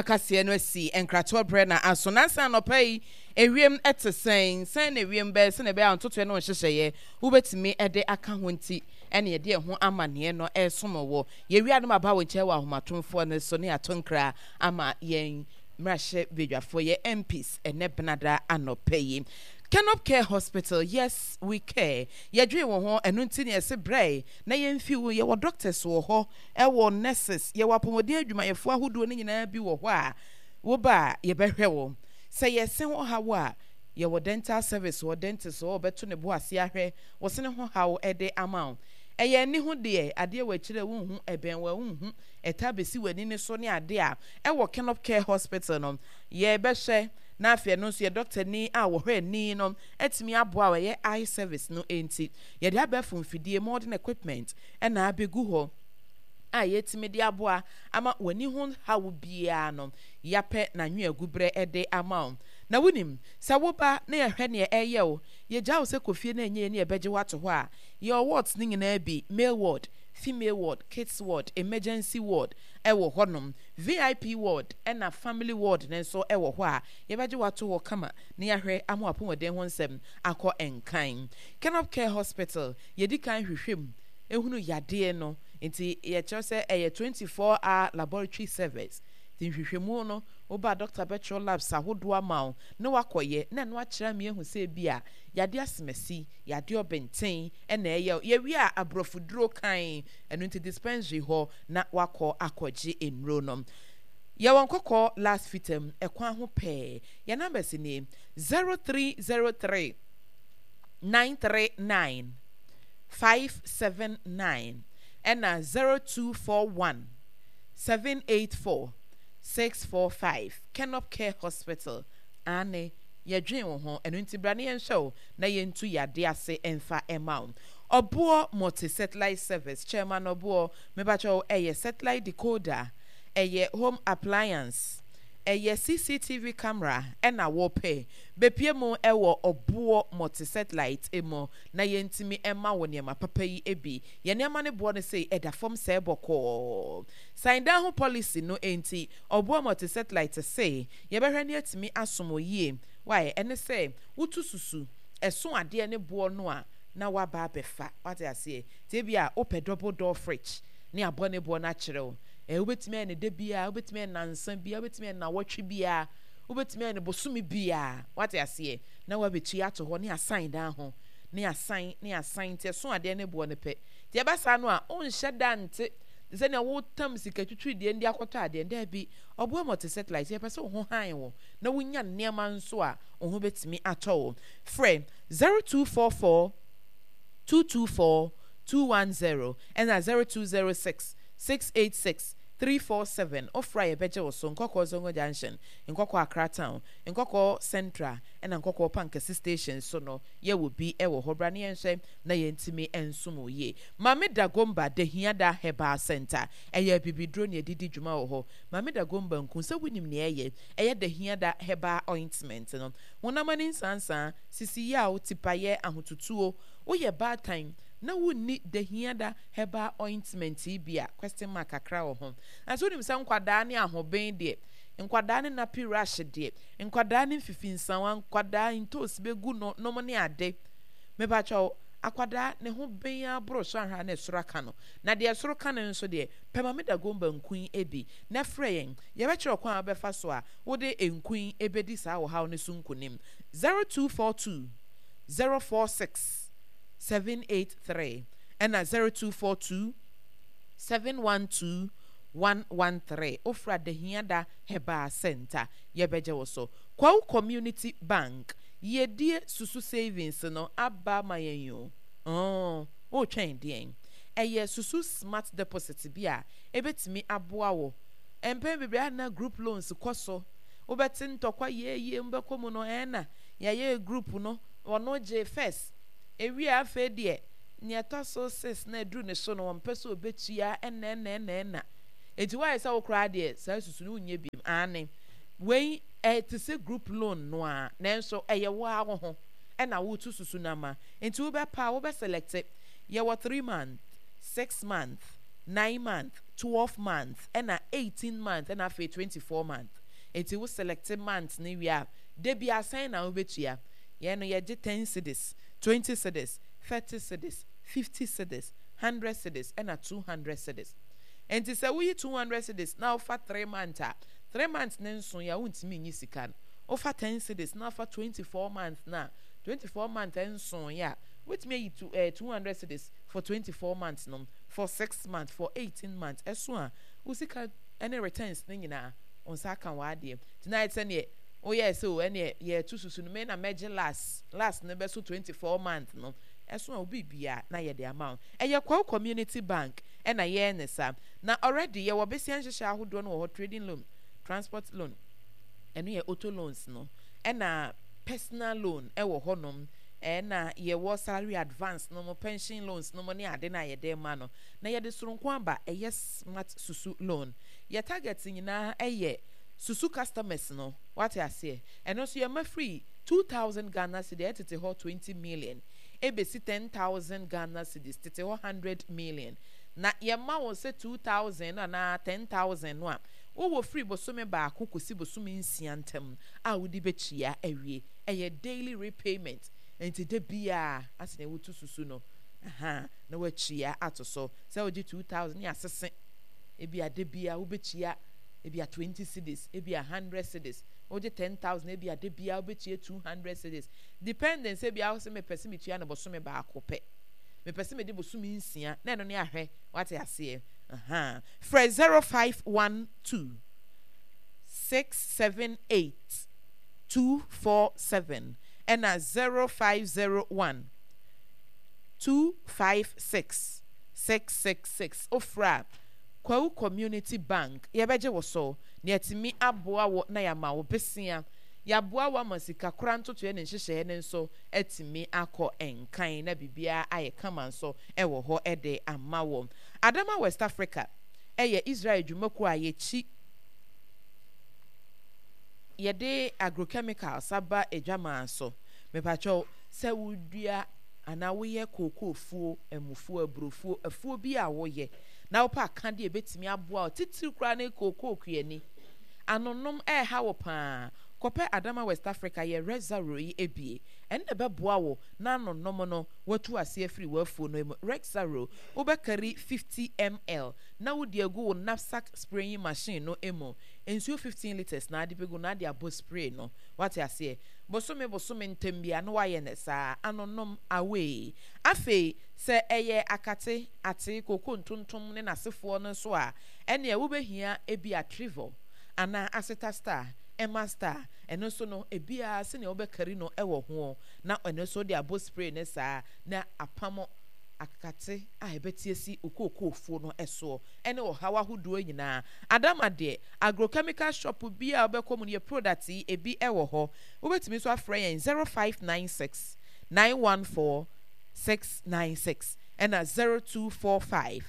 Kasia no si enkrato bre na aso na san no pai ewiem etesen san na ewiem be se na be antoto no hyehyeye wobetimi ede aka ho nti ene ye de ho amane no esomowo ye wi adom aba wo nche wa ahomatomfo ne so ne atonkra ama yen mrahye bedwafo ye MPs ene benada anopai Kenop Care Hospital, yes, we care. Ye dream wo enu nti ne ese brɛ na ye mfi wo ye wo doctors wo ho, e wo nurses, ye wo apomode adwumayefo ahodo ne nyinaa bi wo ho a wo ba ye behwɛ wo. Sɛ ye se ho ha wo a ye wo dental service wo dentist wo beto ne bo ase ahwɛ, wo se ne ho ha wo ede amount. Eye ni ho de ade wa kire wo hu eben wa hu eta besi wani ne so ne ade a e wo Kenop Care Hospital no ye behwɛ na afia no so ye doctor ni a wo hwe ni no etimi aboa we ye eye service no enti ye de abefo mfidie modern equipment e na abegu ho a yetimi de aboa ama wani ho ha wo bia no yape na nwu agubre ede ama na wunim sa wo ba na ye hwe ne eye wo ye gya wo se kofie na enye ne ye beje wato ho a ye wards ni nyina bi male ward, female ward, kids ward, emergency ward ewo honom, VIP ward and a family ward nenso ewo ho a ye beje wato wo kama na ye hwe amo apomode ho nsem akọ enkan. Kenop Care Hospital ye di kan hwehwem ehunu yade no nti ye kyo se 24-hour laboratory service hwehwemu no oba Dr. Petro Labs ahodo amaw na wakoye na no akira me ehu se bia yade asemasi yade obenten na ye wi a abrofuduro kan enu nti dispensary ho na wako akoje enro no ye won kokọ last fitem ekwan ho pe ye numbers ni 0303 939 579 and 0241 784 645 Kenop Care Hospital ane ye dwen wo ho enu nti bra ne yen show na ye ntu yade ase emfa amount obo multi satellite service chairman obo mebacho eye satellite decoder eye home appliance eye CCTV camera ena wo pay bepie mu ewo obo multi satellite emo na ye ntimi emma wo ne ma papa yi ebi ye ne ma ne bo ne say eda form say boko sign down ho policy no enti obo multi satellite say ye behwe ne atimi asomo yie why ene say wutu susu eso ade ne bo no a na wa ba befa what I say te bia open double door fridge ne abone bo na kire ubetime ne de bia ubetime na nsan bia ubetime na wotwe bia ubetime ne bosumi bia what I say na wa betu ato ho ne assign down ho ne assign te so ade ne bo ne pe te ba sa no a on hyeda nte ze na wo tam sika twitwi de ndi akoto ade nda bi obo multi satellite ye pese ho han wo na wonya nneema nso a ho betimi ato wo friend 0244 224 210 and 0206 686 347 ofra ye beje wo so nkoko zongo junction nkoko Accra town nkoko central and nkoko pankasi station so no ye wo bi e wo hobra ne yenhwe na ye ntimi ensumo ye mame dagomba de hiada heba center eye bibidro ne didi dwuma wo ho mame dagomba nku se wunim ne eye de hiada heba ointment no wonamani nsansa sisi ya otipaye ahotutuo wo ye bad time na wonni de hiada heba ointment bia question mark akra wo ho aso nim sa nkwada ne ahoben de nkwada ne na pirash de nkwada ne fifinsan nkwada ntos begu no no ne ade meba cho akwada ne ho ben abro so anha na soro aka no na de soro ka ne nso de pema me da gomba nkun ebi na freyen ye be kire kwan abefa so a wo de nkun ebedi sa wo ha ne sunkunim 0242 046 783 and 0242 712 113 ofra de hiada heba center ye beje wo so kwa community bank ye die susu savings no aba mayenyo o twen den eye susu smart deposit bia ebetimi aboa wo empen bibia na group loans koso obeti ntokwa ye mbekọ mu no na ye group no wono je first ewi afa de ne toso 6 na dru ne so no wonpese obetua na eti why say okra de sa susu no nya bi ane we to say group loan no a nenso eye wa ho na wo tu susu na ma enti wo be pa wo be select ye 3 month 6 month 9 months, 12 months, and 18 months, and 24 months. It will select months. We are they be assigned now with you. Yeah, no, 10 cedis, 20 cedis, 30 cedis, 50 cedis, 100 cedis, and 200 cedis. And to say we 200 cedis now for 3 months. 3 months, then so ya won't mean you can. Over 10 cedis now for 24 months now. 24 months, and so yeah. Which made you 200 cedis for 24 months, no, for 6 months, for 18 months. As one, who see any returns thing in on Sakan Wadi. Tonight, any, oh, yes, so any year two soon, men are major last number so 24 months, no, as one will be na ye the amount. And your quote community bank, and a year and a sam. Now already, you will be seeing who don't know trading loan, transport loan, and we auto loans, no, and a personal loan, honum. Na ye was salary advance no more pension loans no money adena ye de mano na ye de surunkwamba yes smart susu loan ye targeting na ye susu customers no what I say and also you ma free 2,000 Ghana cedis tete ho 20 million ebesi 10,000 Ghana cedis tete ho 100 million na ye ma won say 2,000 na 10,000 no wo free bosome ba kokosi bosome nsiantem a wodi bechia awie eye daily repayment. And today be as they would to susuno. No way chia at so. So we do 2,000 years. It be a debia, ubechia, it be a 20 cedis, it be 100 cedis, or the 10,000, it be a debia, ubechia 200 cedis. Depending, say be also me pessimity and about some back cope. Me pessimity was sumi sia, then only a he, what I say. Fred 0512 678 247. And 0501 256 666 Ofra Kwa Community Bank yebeje wo so ne atimi aboa wo na ya ma wo besia ya boa wa masika kranto to ne nhyehyɛ ne nso atimi akɔ enkan na bibia aye kama nso ɛwɔ hɔ ɛde ama wo Adama West Africa ɛyɛ Israel dwumaku ayechi yede agrochemicals aba edwama so mepacho se wudua ana woye koko fuo emufuo abrofuo afuo bi a woye na wopa aka de ebetimi aboa titiri kura na koko kuani anonom ha wo pa kope Adama West Africa ye Rexaro yi ebie ene beboa wo na anonom no watu ase afiri wafuo no emu Rexaro obekari 50 ml na wodi agu wo knapsack spraying machine no emu ensuo 15 liters na ade begu na ade abo spray no what ase bosome ntembia no waye ne saa anonom away afe se eye akate ate koko ntontom ne nasefo no so a ene wo behia ebi atrivo ana acetastar Master and also no ebia se ne obekari no ewo ho na eno so de abo spray ne saa na apamo akate a ebetiesi okokofo no eso ene wo hawa hodo nyina Adama de agrochemical shop bia obekom ne product ebi ewo ho obetimi so afra yen 0596 914 696 and 0245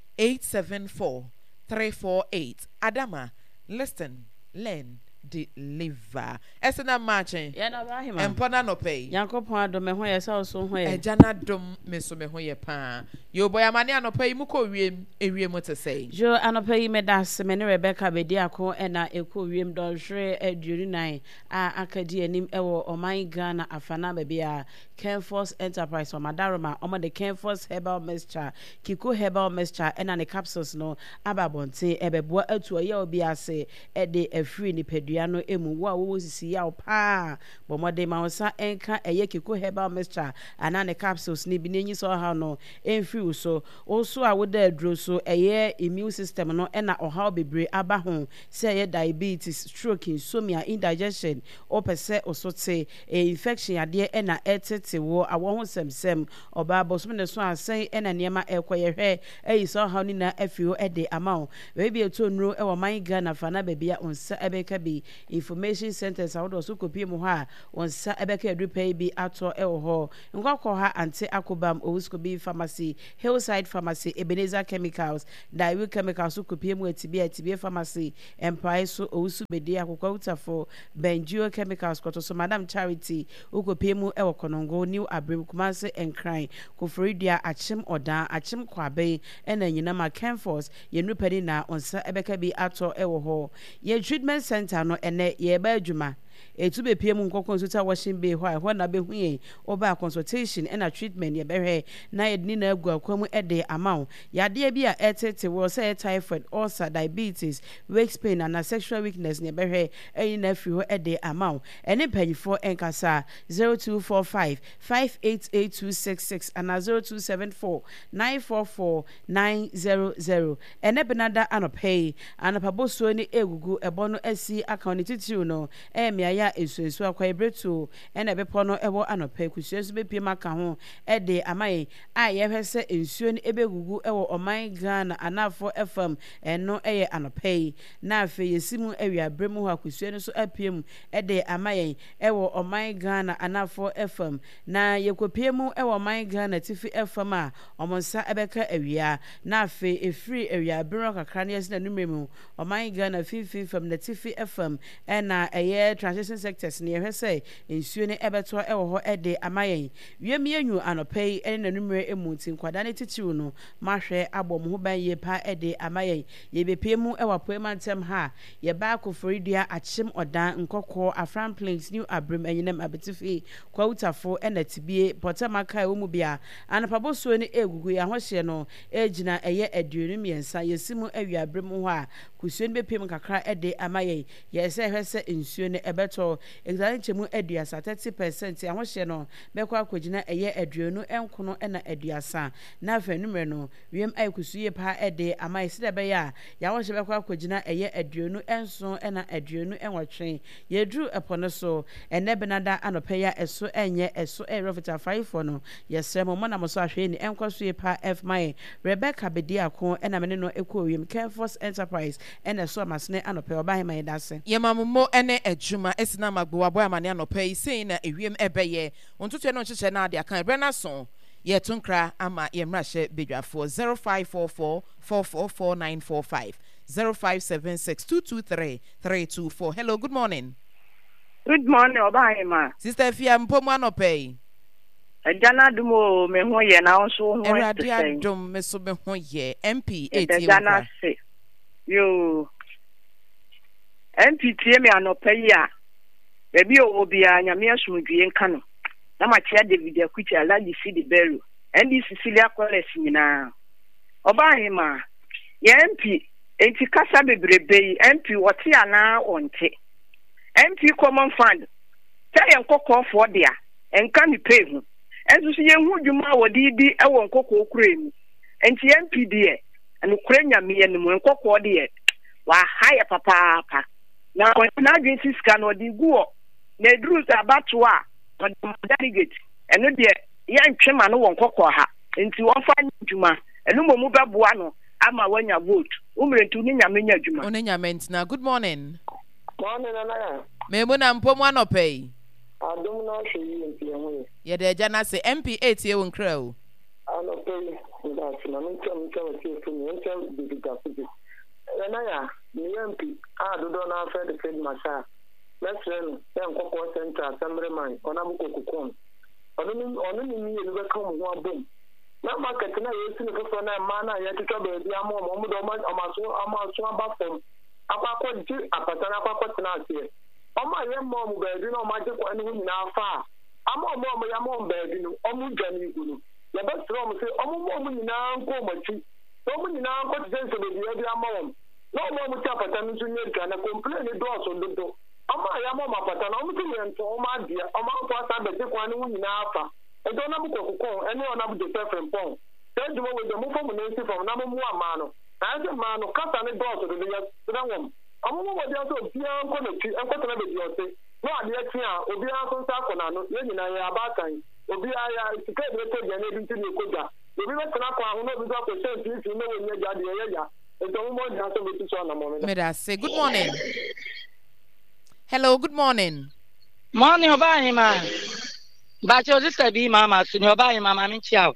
874 348 Adama listen learn deliver esena marching ya na ba hima empona no pay yankopon adom me ho ye sa so ho ye ejana dom me so me ho ye pa yo boy amane anopa yi muko ewiem to say jo anopa yi me das me ne Rebecca bedi ako na eko wiem don hwe aduonu nan a akadi anim ewo oman Ghana afana ba bia Kenforce Enterprise o madaroma o de Kenforce herbal mixture Kiko herbal mixture na ne capsules no ababonte ebebo atu ye obi ase de afiri ni pedua no emu wo a wo sisi ya pa bomode ma wosa enka eye Kiko herbal mixture ana ne capsules ni bi nenyi so ha no enfiri so also a wo da aduro so eye immune system no na oha bebre aba ho se eye diabetes stroke insomnia indigestion o pese osote infection ade na etete wo awo ho semsem oba bosom ne so asen na niema ekoyehwe eyi so ha ni na afio de amao we bi eto nro e wo man Ghana fa na babia onsa ebeka bi information centers ahodo so kopie mu ha onsa ebeka edu pay bi ato ewo ho nkokọ ha ante akobam Owuskobi pharmacy Hillside pharmacy Ebenezer chemicals Daiwu chemicals so kopie mu atibie pharmacy Empire so Owusubedi akokọ utafo Benjio chemicals kotoso Madam Charity ukopie mu ewo konongo New Abrim Kumase Enkran Koforidia Achim Odan Achim Kwabe ena nyina ma Kenforce yenupedi na onsa ebeka bi ato ewo ho ye treatment center no ene ye ba adwuma etube PM nkokon so ta washing bay ho na be hu oba consultation and a treatment ye behwe na ye ni na agu akwamu ede amount yade bia etete wo say typhoid ulcer diabetes waist pain and sexual weakness ne behwe eyi na afi ho ede amount ene panyifo enkasa 0245 588266 and 0274 944 900 ene benada anopay anapaboso ni egugu ebono asi account titiru no ya esuesu akwa ebretu ena bepo no ewo anope kusuesu bepie maka ho ede amaye a ye hwese ensuo ni ebegugu ewo oman Ghana anafo FM eno eye anope na afe yesimu ewiabre mu ho kusuo no so apiem ede amaye ewo oman Ghana anafo FM na yekopie mu ewo oman Ghana tifi FM a omonsa ebeka ewia na afe efiri ewiabre kakra ne yesi na numremu oman Ghana fifi FM na tifi FM ena eye transition sectors ne yɛ sɛ nsuo ne ebeto ɛwɔ hɔ ɛde amayen wiem yenyu anɔpɛyi ɛne nanumere emuti nkwada ne titiru no mahwɛ abɔ mo ho ban ye pa ɛde amayen yɛbepie mu ɛwɔ poemantem ha yɛba Koforidua Achim Odan nkɔkɔ Afran Plains New Abrim ɛnyinam abetifi kwawutafo ɛna tibie Potamaka ɛwɔ mu bia anapabosuo ne egugu ya hohye no egina ɛyɛ aduonu miensa yesimu awiabrim ho a kusuo ne bepiem kakra ɛde amayen yɛsɛ hwɛsɛ nsuo ne ebeto exactly chemu aduasa 30% ahohye no bekwa akogina eye aduonu enkono na aduasa na afenumre no wiem ayekusuye pa ede amai sida be ya hohye bekwa akogina eye aduonu enso na aduonu enwotwe yedru epono so ene benada anopeya eso enye eso erofita 5 no yesremo mo na mo so ahwe ni enkosuye pa f my Rebecca Bediako na mene no ekowiem Kenforce Enterprise ene so amasne anopeya oba hema yedase yemammo ene adwuma esina magbo aboy amane anopai sei na ewiem ebeye ontutu no ncheche na ade akan brena so ye tunkra ama ye mrahye bedwafo 0544 444945 0576 223 hello good morning Obahima sister Fia mpomu anopai Ejana dumo me ho ye na so ho erade adom me so be ho ye MP 80 Ejana se yo MP tie me anopai a bebi obia nyame asumdue nka no na machia David Akuchi alaji Sidi Bello ndi Cecilia College nyina Obahima ye MP enti kasa bebrebe MP wote ana onte MP common fund tell nkokofo dia enka ni pay hu enso so ye hu dwuma wodi ewo nkoko okure mu enti MP die anu kure nyame ye no nkoko de wa haya papa na adwen siska no di guo na drus abato a delegate eno de ya ntwema no nkoko ha enti won fa dwuma eno momu beboa no ama wanya vote umrentu ni nyame nya dwuma one nyame ntina good morning nana memo na mpomu anopai adom na hwe yi ho ye de agya na se MP 8 ye won kra o anopai nda na ntem ti ni ntem bibiga fuji na ya ni MP adodo na afred fed masha let's run nkoko center assemblyman onabuko kokon onu ni ye be come ho abom na market na ye sinu fofo na ma na ye tito be bia mo mo do amaso abafom akwakọ ji apatana akwakọ tinase ọmọ ye mo mu be bi na ọmọ je kwa ni hu na afa ama ọmọ ya mo be bi no ọmọ jani igunu ye be tro mo se ọmọ mo nyina nko machi ọmọ nyina nko tsense be bi ama no ọmọ mo ti apatana nso nye ga na complain do so dodo ọmọ ya mo apatana ọmọ ti ye nto ọmọ adia ọmọ nko asa be je kwa ni hu na afa edo na bu kokon ene ona bu de perfect pon tedu mo we de mo fo mo na esi fo na mo mu ama no ase ma no kasa ne do so de ya trawom ọmọ mo de so bia nko na ti enko tena be di ose no ade ati a obi a so nsa kona no ye nyina ya abakan obi a ya sika de to je na bi nti ne koja obi be tena kwa ho no bi so ko senti ti no we nya de ye ya edo mo de so be ti so na mo me da say good morning Hello, good morning. Morning, Obama. But your sister be Mama, Senior Obama, Mamma Chow.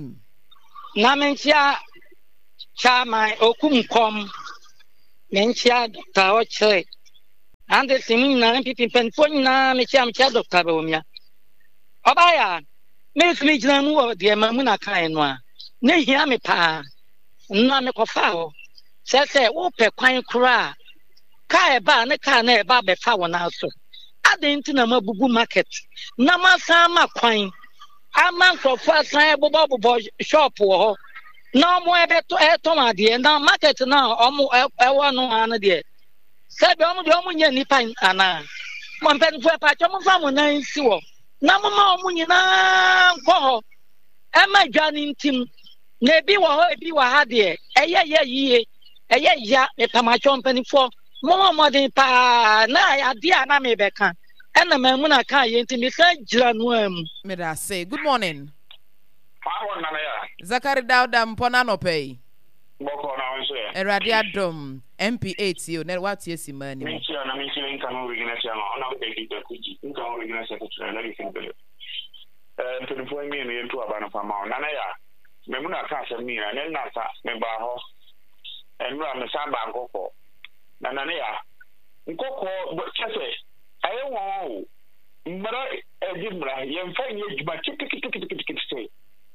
Namentia Chama Okum Mentia Taoche. And the Simina people Penfona, Micham Chado Cabomia. Obaya, make me Jamu, dear Mamuna Kainwa. Ne hear me pa. Namekofao. Says, Ope Quine Cra. Kaya ba ne ka na eba be fa wona so adenti na mabubu market na masama kwan ama nkrofo asan bobo shop wo na mo ebe to ade na market na omo ewo no an de se be omo de omo nya nipa ana mo mpen fo pa cho mo fa mo nan si wo na mo ma omo nyina nko ho e ma dwa ni ntim na ebi wo ho ebi wa ha de eye ya me pamacho mpenifo Mama modern pa na idea na me beka and the mamuna ka yenti me ka jira no am Me da say good morning. Power na ya. Zakari Dauda mpona no pay. Boko na onse. Erade adom MP8 yo na what yes man ni. Me chia na me chia nka no regina chia no na be di da kuji nka no regina chia kuji na bi simple. Telefo mi no yentu aba no fama na na ya. Memuna ka asem ni na na sa me ba ho. Enura me sa ba nkoko. Na ya nkoko kese aye wo mbara ejimra yemfa nye juba tiktiktiktiktikse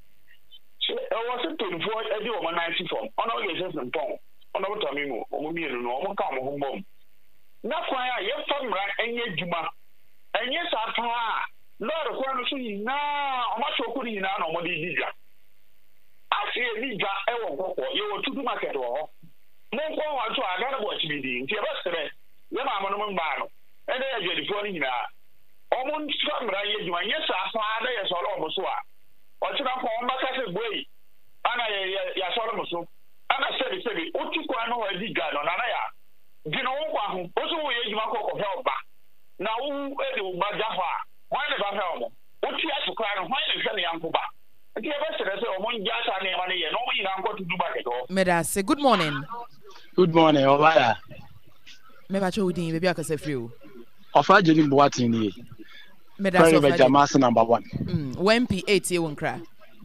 e was to for edi o ma 90 form ono ge se mpon ono to mi mu o mu mienu no o mu ka mo ho bom na kwa ya yemfa mra enye juma enye sa pa lord kwa no so yina o ma choku ni na no mo di diga asi e diga e wo nkoko ye wo tutu market wo Monko want to agara watch me di nti ebesere ye ma no mba no e dey adwedifo ni nyina omo nsfamra ye dwuma ye sa fa da ye so lo so a o tira ko on ba ka se boyi ana ya so lo so ana sebi otu kwa no wa di ga no na ya gino wo kwa ho o so wo ye dwuma ko he ba na wo e de wo ba ja ho a ho ne ba he o o ti asukwa no ho ne hwe ne yanko ba nti ebesere se omo njasa ne ma ne ye no mo yina nko tudu ba ke do Me da say good morning. Good morning, Obaya. Me ba cho udin baby akase free o. Ofa jeni Boati ni. Me da so Very Jamas number 1. MP8 ye won kra.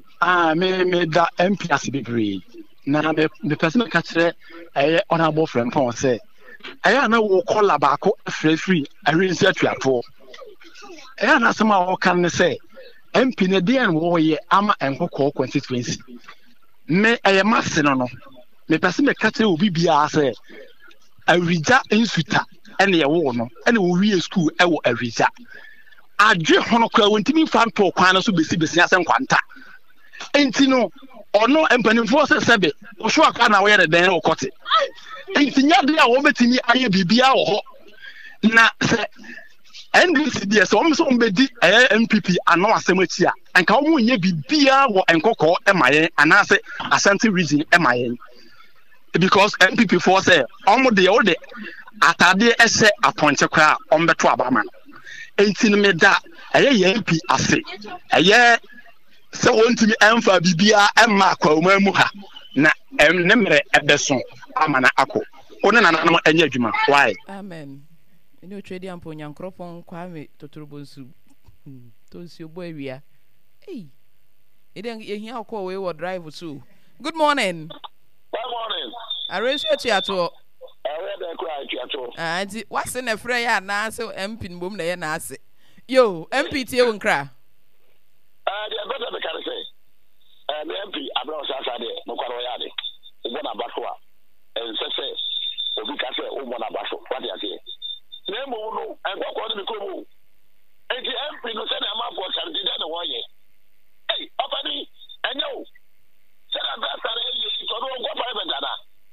Me da MP asibibri. Na me person ka kire eh honorable friend pon say. Eh na wo call ba ko free arinsi atuato. Eh na sama wo kan ne say MP ne dey an wo ye ama enkoko constituency. Me masse no. Me person me ka kire obi bia say awija insuta ene ye wo no ene wo wie school e wo awija adwe hono kwa wontimi fa nto kwan no so besi asem kwanta enti no ono empanimfo se sebe wo hwo aka na wo ye den wo kote enti nyade a wo betimi aye bibia wo ho na se NDC DS wo mso mbedi MPP ano asem achi a anka wo mu nye bibia wo enkoko emayen anase Ashanti region emayen because MPP for say omo de o de atade ese aponche kwa ombeto abama enti no meda eye MP ase eye se wontimi emfa bibia emma kwa mu ha na ne mere ebeso amana akọ one na nanam enye adwuma why Amen. Ino trade ampo nyankropon kwa me totorobonsu tonsi obo awia hey eden ehia akọ we wo drive too. Good morning. Good morning. Arrange to Where the cry to Auntie, what's in a fray na so MP boom na na ase. Yo, MP tie won kra. The better the can say. The MP abro sasa de no kwaro ya de. Ubo na baso a. Say obi ka say ubo na baso. What you say? Na mo no, en kwa ni ko mo. Enti MP no say na ma for candidate na wo ye. Hey, opani, enyo. Say na best are you so no go private na.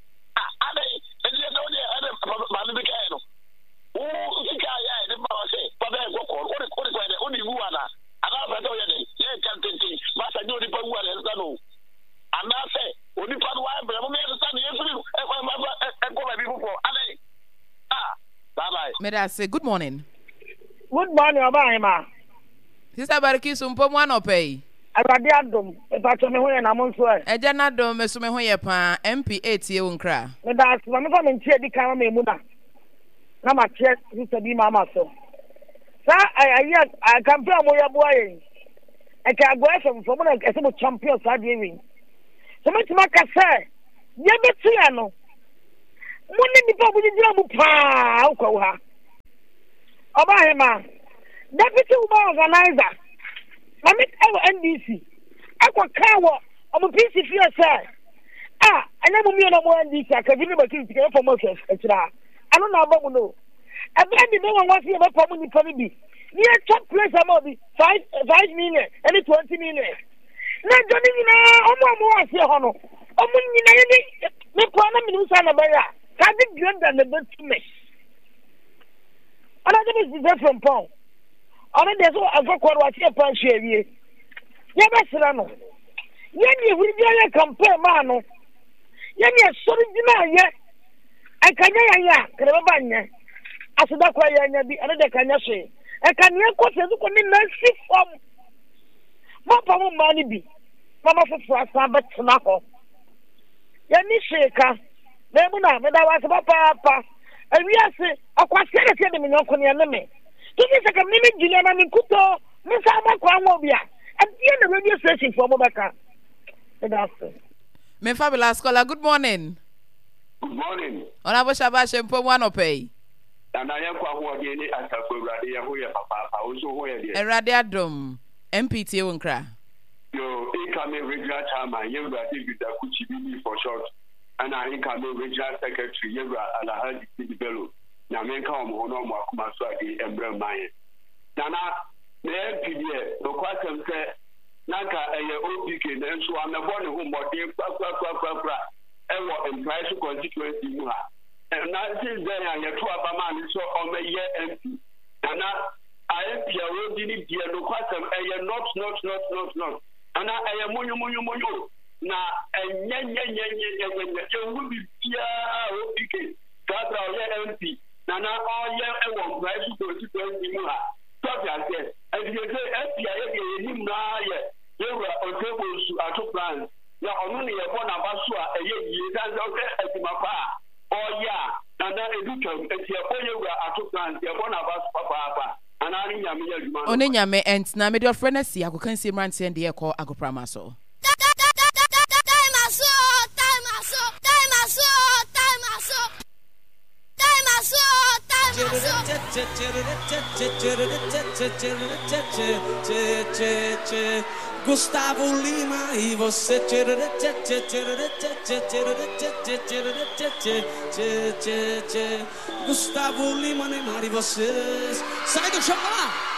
Meda say good morning. Good morning, Obama. Sister Bariki sumpo mu anopay. Awurade adom, epacho me ho ye na mo nso e. Eja na dom meso me ho ye pa MP8 ye won kra. Me da so me fa me ntie di kan ma emu na. na ma che sister bi mama so sa I campaign mo ya boy I can go from a champion sa dey win so me ti maka say ye betu ya no mo ni nipa bu jira mu pa ukwa ha oba hema deputy woman organizer na me NDC akwa kawo omo PC fear say anya mu mi na mo NDC akabi ni bakiri tike for mo akira ano na abamu no ebe ni me wan wasi e be for mo ni pa bi ni a top place am bi 5 million and 20 million na joni ni na omo wasi ho no omo ni na ye me pa na mi nusa na ba ya ka di granda na be to me ana dey is different from ana dey so agokoro wasi e pa hwe ye be sira no ye ni huri bi ya campaign ma no ye ni sori dina ye akanya ya kreba banye asida kwa ya nya bi ana dey kanya hwe akanya ko se ko ni na si form mo pa mo ma ni bi mama fufu asa betna ko ye ni sheka na mu na me da wa se papa awiase akwase na se de me nyonko ne ne me to ni se kam ni jile na ni kuto me sa ma kwa ngo bia adie na radio station for mo baka me fabulous caller, good morning. Good morning. Ona bo shaba shempo one opay. Na ya kwa ho de ni asafo urade ya ho ya papa ozo ho ya de. Erade adom MPT wonkra. Yo incoming regional chairman Yewra David Akuchibini for short. And I incoming regional secretary Yewra Alhaji Bello. Na men ka omo no mo akuma so ade embrem man. Nana na MPD no kwasem se naka eye OPK na nso amebo ne ho modin kwa ewo employees constituency mu ha na since then ya to abama ni so o meye MP na IMP ya wodi ni die no kwasem eye not ana eye munyu na enye wu bibia OPK kadra o ye MP na o ye ewo employees constituency mu ha so ya se edigede MP ya ye ni na ye Yewra Otebusu ato plan ya onu ne ye bona baso a eye yie dan so ke atimapa oya na edukem etie Yewra ato plan ye bona baso papa ana ni nyame ya djuma oni nyame ent na me do friend na si akokan si mrante en de ekọ agoprama so Gustavo Lima e você Gustavo Lima, Neymar e vocês. Sai do chão lá.